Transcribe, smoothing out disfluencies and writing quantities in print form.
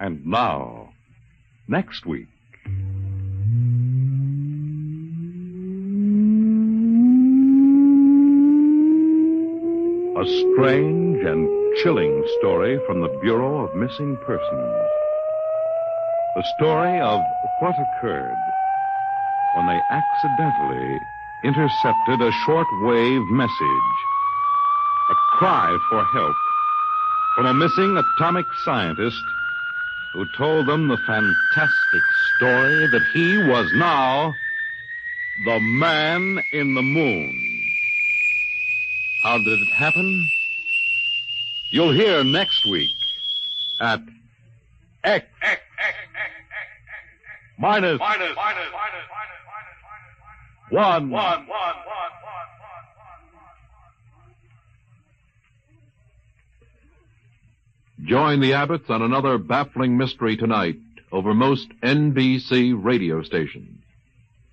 And now, next week. A strange and chilling story from the Bureau of Missing Persons. The story of what occurred when they accidentally intercepted a shortwave message. A cry for help from a missing atomic scientist who told them the fantastic story that he was now the man in the moon. How did it happen? You'll hear next week at X minus 1. Join the Abbotts on another baffling mystery tonight over most NBC radio stations.